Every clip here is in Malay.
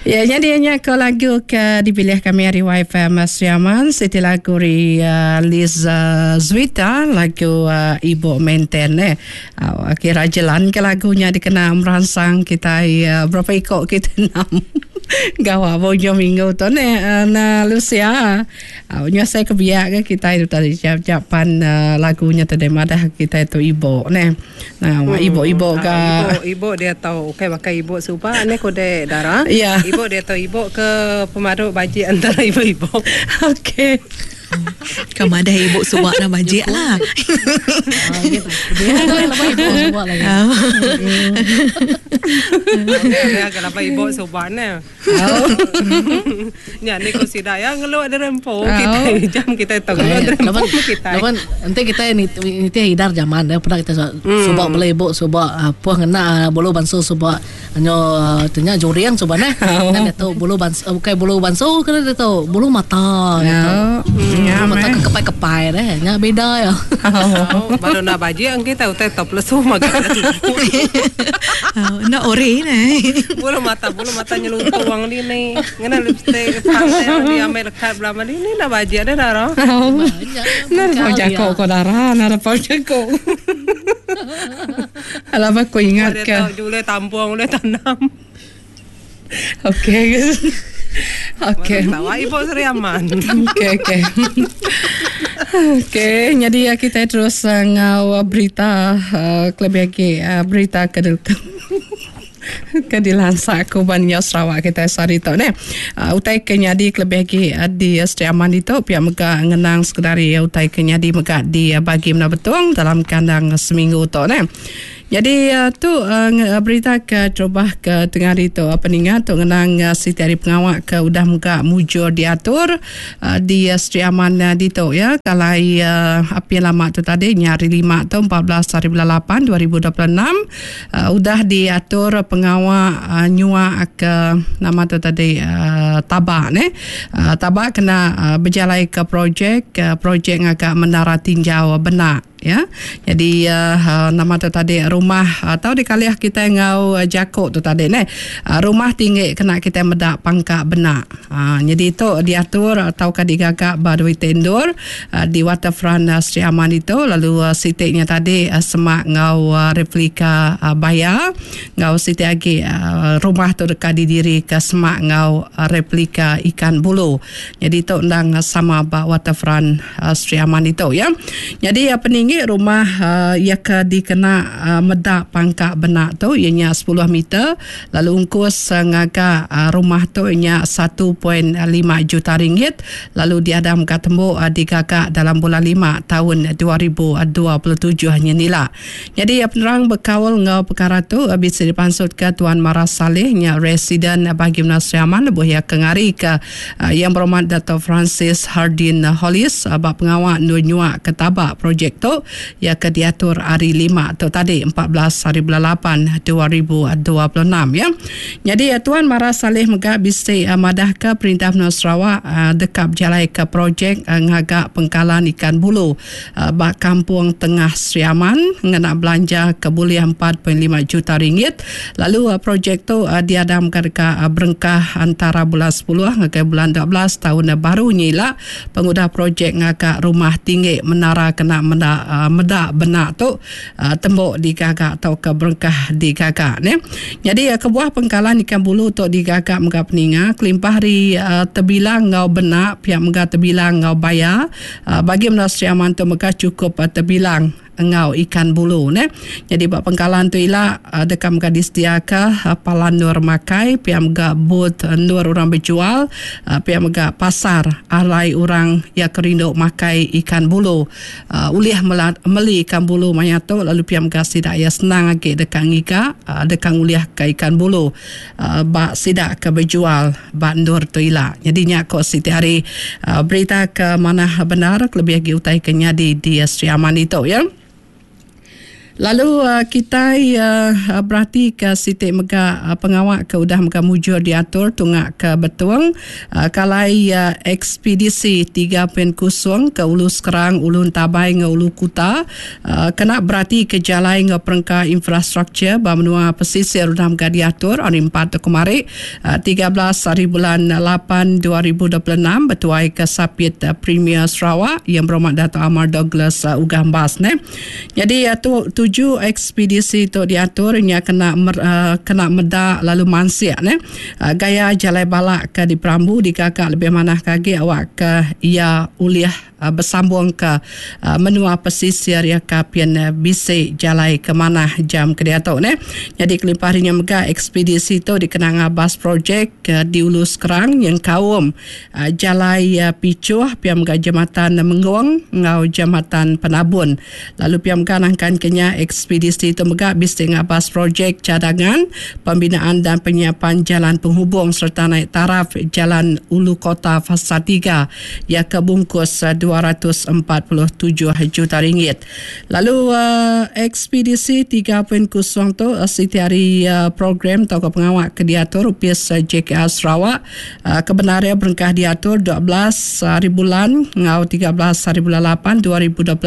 Ya, jadinya ke lagu ke dipilih kami dari YFM Sriaman, siti lagu dari Liz Zwita, lagu Ibu Menten. Kira jalan ke lagunya dikenal merangsang kita berapa ikut kita enam. Gawa bojo minggu tu na Lucia. Nya saya kebiak ke kita itu tadi jawapan lagunya tadi madah kita itu ibu ne. Nah, ibu ke ibu dia tahu pakai ibu supaya ne kode darah. Ya. Ibu dia tahu ibu ke pemaduk baji antara ibu-ibu. Okey. Kamu ada ibu subak nak baji lah. Dia lepas ibu subak lagi. Dia kenapa ibu subak ni? Ni ko si daya ngeluar dari rempo kita jam kita tahu ngeluar dari rempo kita. Lepas nanti kita ni hidar zaman dah pernah kita subak beli ibu subak puah ngena bulu banso subak hanya tanya juriang subak ni. Kan dia tahu bulu banso bukan bulu banso kan dia tahu bulu mata. Mata kepai-kepai deh, nya beda ya. Baru nak baji ang kita utai top lesu makan. Nak ori ni. Bulu mata nyeluntuh wang di ni. Ngena lipstick pantai di ambil lekat belama di ni nak baji ada darah. Nara pau jago ko darah, nara pau jago. Alah aku ingat ke. Boleh tampung, boleh tanam. Okey. Okey. Tawa ibu Sriaman. Okey. Okey, jadi kita terus ngau berita lebih lagi berita kedilansa aku banyak Sarawak kita sari tu ne. Utai kenyadi lebih lagi di Sriaman itu pihak mega ngenang sekadari utai kenyadi mega di bagi mena betul dalam kandang seminggu tu ne. Jadi tu berita ke coba ke tengah itu peningat tu ngenang Siti Hari Pengawak ke udah muka mujur diatur di Sriaman di tu ya kalau api lama tu tadi nyari 5 tu 14/8 2026 udah diatur pengawak nyua ke nama tu tadi tabak ne tabak kena berjalai ke projek agak menara tinjau benak ya. Jadi nama tu tadi rumah atau dikaliah kita ngau jakok tu tadi ne rumah tinggi kena kita medak pangkak benak. Jadi itu diatur atau digagak badui tendur di waterfront Sriaman itu lalu sitiknya tadi semak ngau replika bayar ngau sitik lagi rumah tu dekat didiri ke semak ngau replika ikan bulu. Jadi itu undang sama ba waterfront Sriaman itu ya. Jadi peninggi rumah ia dikena medak pangkak benak tu ianya 10 meter lalu ungkus ngaga rumah tu ianya 1.5 juta ringgit lalu diadam ke tembok digagak dalam bulan 5 tahun 2027 hanya nila. Jadi penerang berkawal ngau perkara tu bisa dipansut ke Tuan Maras Saleh nya residen bagi Sriaman lebuh ya kengari ke yang berhormat Dato' Francis Hardin Hollis bab pengawak nyua ke tabak projek tu ya ke diatur hari 5 tu tadi 14/8 2026 ya. Jadi Tuan Maras Saleh mega bisa madah ke Perintah Menua Sarawak dekap jalai ke projek ngagak pengkalan ikan bulu bak kampung tengah Sriaman ngena belanja ke boleh 4.5 juta ringgit lalu projek tu diadam ke berengkah antara bulan 10 ngagak bulan 12 tahun baru nyila pengudah projek ngagak rumah tinggi menara kena medak benak tu tembok digagak atau ke berengkah digagak ne. Jadi kebuah pengkalan ikan bulu tu digagak mega peninga kelimpah hari terbilang ngau benak pihak mega terbilang ngau bayar bagi Menua Sriaman tu mega cukup terbilang ngau ikan bulu ne. Jadi bab pengkalan tu ila dekam ka disediakan palan nur makai piam ga booth nur orang berjual piam ga pasar alai orang ya kerinduk makai ikan bulu ulih meli ikan bulu mayato lalu piam ga sidak ya senang age dekang iga dekang ulih ka ikan bulu bak sidak ke berjual bak nur tu ila. Jadi nya ko Siti Hari berita ke mana benar lebih lagi utai kenyadi di Sriaman itu ya. Lalu kita berarti ke sitik mega pengawak ke udah mega mujur diatur tungak ke betuang kalai ekspedisi 3.0 ke Ulu Sekerang, Ulu Tabai nge Ulu Kuta kena berarti ke jalai nge perengka infrastruktur bamenua pesisir udah mega diatur on 4 kemarin 13 hari bulan 8 2026 betuai ke Sapit Premier Sarawak yang berhormat Dato' Amar Douglas Ugambas ne. Jadi 7 ekspedisi tu diatur nya kena medak lalu mansiak ne. Gaya jalai balak ke di Perambu di kakak lebih manah kaki awak ke ia uliah bersambung ke menua pesisir ya kapian bisik jalai ke mana jam ke diatur ne. Jadi kelimpahnya mega ekspedisi tu dikenang bas projek di Ulu Sekerang yang kaum jalai picuh piam ga jambatan Menggong ngau jambatan Penabun. Lalu piam kanangkan kenya ekspedisi itu mega bising bas projek cadangan pembinaan dan penyiapan jalan penghubung serta naik taraf jalan Ulu Kota fasa 3 yang kebungkus 247 juta ringgit. Lalu ekspedisi 3.0 tu setiari program atau pengawak ke diatur UPS JKR Sarawak kebenaran berengkah diatur 12 hari bulan ngau 13 hari bulan 8 2026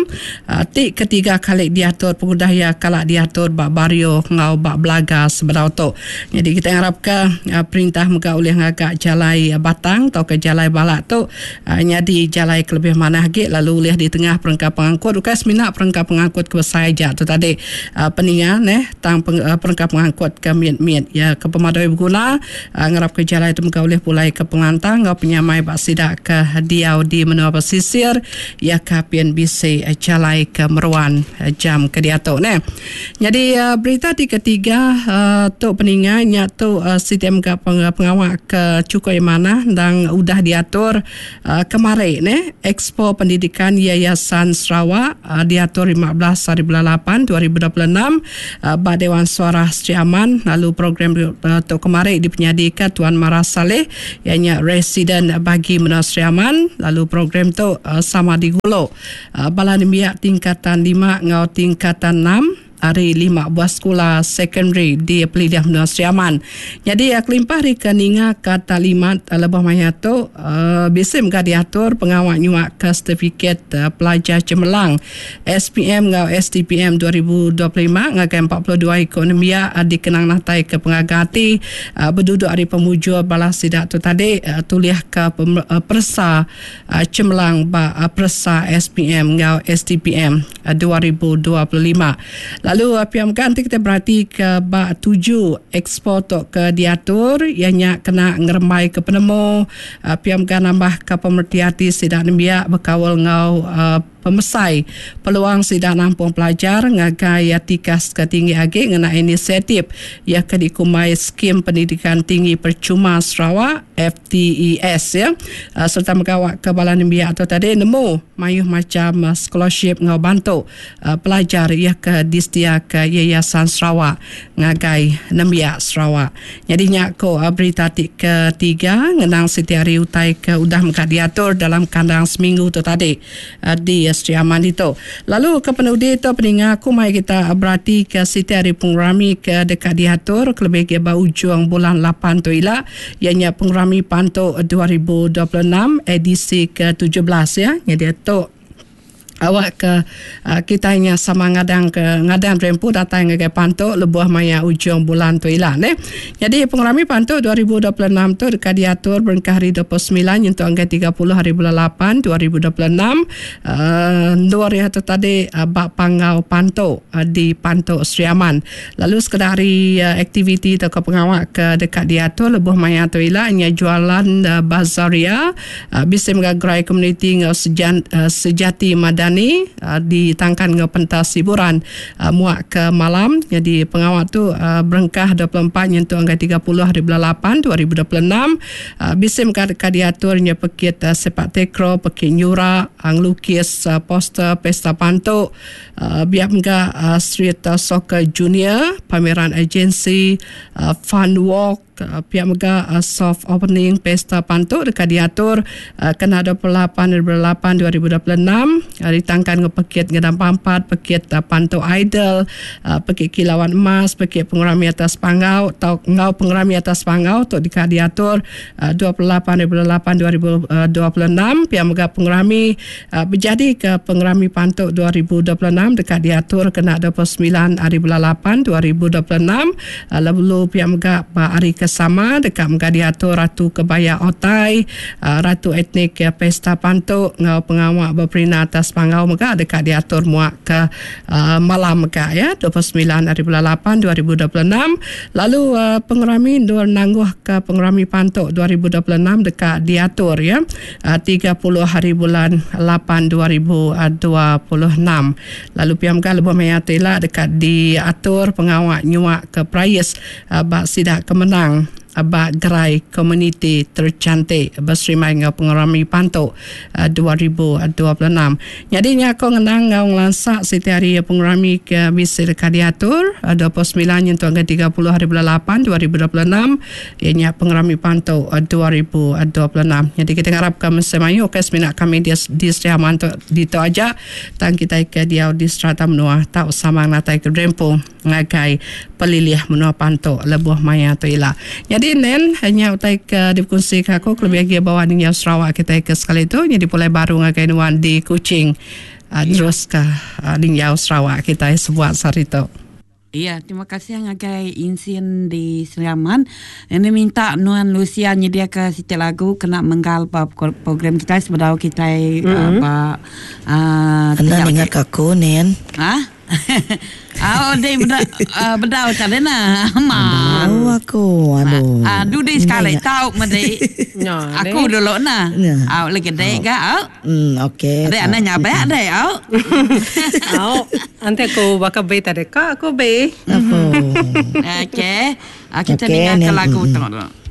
tik ketiga kali diatur pengudaya kalak diatur bak bario ngau bak belaga sebenarnya tu. Jadi kita harapkan perintah muka oleh ngagak jalai batang atau ke jalai balak tu nyadi jalai ke lebih mana lagi lalu oleh di tengah perengkap pengangkut ukas minat perengkap pengangkut ke sahaja tu tadi peningan tang perengkap pengangkut ke miet ya ke pemadai berguna ngarap ke jalai itu muka oleh pulai ke pengantang ngau penyamai bak sidak ke diau di menua pesisir ya kapian bisi jalai ke meruan jam ke diatuk ne. Jadi berita di ketiga tu peningannya tu sistem ke pengawak ke Cukoi Manah dan udah diatur kemarin ne Expo Pendidikan Yayasan Sarawak diatur 15 hari bulan 8 2026 Bak Dewan Suara Sri Aman. Lalu program tu kemarin dipenyadikan Tuan Mara Saleh ianya residen bagi menua Sri Aman. Lalu program tu sama digulo balan biak tingkatan 5 ngau tingkatan 6 hari 5 buah sekolah secondary di Pelidah Menua Sri Aman. Jadi kelimpah rekeninga kata limat lebah maya tu bisa muka diatur pengawak nyuak ke sertifikat pelajar cemerlang SPM ngau STPM 2025 ngagai 42 ekonomia dikenang natai ke pengagati berduduk hari pemujur balas sidak tu tadi tuliah ke persa cemerlang persa SPM ngau STPM 2025. Lalu piam ganti kita berarti ke bak 7 ekspor ke diatur ianya kena ngeremai ke penemu piam gan nambah ke pemerhati sidak nembiak berkawal ngau pemesai peluang sidak nampung pelajar ngagai tikas ke tinggi agi ngena inisiatif ia ke dikumai skim pendidikan tinggi percuma Sarawak FTES ya serta megawak ke balan nembiak atau tadi nemu mayuh macam scholarship ngau bantu pelajar ia ke distia ke Yayasan Sarawak ngagai nembiak Sarawak. Jadinya ko berita ketiga ngenang setiari utai ke udah muka diatur dalam kandang seminggu tu tadi di Sri Aman itu. Lalu ke penudi itu peningat aku mai kita berarti ke setiari pengrami ke dekat diatur kelebih ke ujung bulan 8 tu ila ianya pengrami pantuk 2026 edisi ke-17 ya. Jadi itu awak ke kita hanya sama ngadang rempu datang ke pantuk lebuh maya ujung bulan tu ilan Jadi pengrami pantuk 2026 tu dekat diatur berengkah hari 29 untuk angka 30 hari bulan 8 2026 dua hari tu tadi bak pangau pantuk di Pantuk Sri Aman. Lalu sekadari aktiviti atau pengawak ke dekat diatur lebuh maya tu ilan hanya jualan bazaria bisa menggerai komuniti sejati Madani ditangkan dengan pentas hiburan muak ke malam. Jadi pengawal tu berengkah 24 nyentuh angka 30 hari bulan 8 2026 bisa mereka diaturnya pekit sepak takraw, pekit nyura, lukis, poster, pesta pantuk, biar mereka street soccer junior, pameran agensi, fun walk, pihak mega soft opening pesta pantuk dekat diatur kena 28 2026 hari ditangkan ke Pekit Gedang Pampat, Pekit Panto Idol, Pekit Kilauan Emas, Pekit Pengurami Atas Pangau atau Ngau Pengurami Atas Pangau untuk diatur 28/8/2026. Pihak Megah Pengurami berjadi ke Pengurami Pantok 2026 dekat diatur kena 29/8/2026. Lalu pihak Megah hari kesama dekat Megah diatur Ratu Kebaya Otai, Ratu Etnik Pesta Pantok, Ngau Pengawak Berperina Atas Pangau Megah dekat diatur muak ke malam Megah ya 29/8/2026. Lalu Pengurami Nur Nangguh ke Pengurami Pantok 2026 dekat diatur ya 30 hari bulan 8 2026. Lalu pihak Megah Lebuh Mayatila dekat diatur pengawak nyuak ke Prayas bak sidak kemenang abak gerai komuniti tercantik berserimai ngau Pengurami Pantok 2026. Jadinya aku ngenang ngau lansak setiap hari Pengurami ke bisa dekat diatur 29 yang tuan ke 30 hari bulan 8 2026 ianya Pengurami Pantok 2026. Jadi kita harapkan masa mayu kes minat kami di Sri Amanto dito aja tang kita ke dia di strata menua tak samang natai ke Drempung ngagai pelilih menua Pantok Lebuh Maya tu ila. Jadi nen hanya utai ke dikongsi aku lebih lagi bawa dengan Sarawak kita ke sekali itu jadi mulai baru ngagai nuan di Kuching terus ke dengan Sarawak kita sebuah sarito. Iya, terima kasih ngagai insin di Seriaman. Ini minta Nuan Lucia nyedia ke setiap lagu kena menggal program kita sebelum kita Anda ingat aku Nen? Hah? Dia bedau cari na aman. Aku Aduh dia sekali tahu mesti. Aku dulu na. Lagi dek ga. Okey. Dek anak nyabai dek Nanti aku bakal beta dek aku be. Okey. Kita dengar lagu tengok.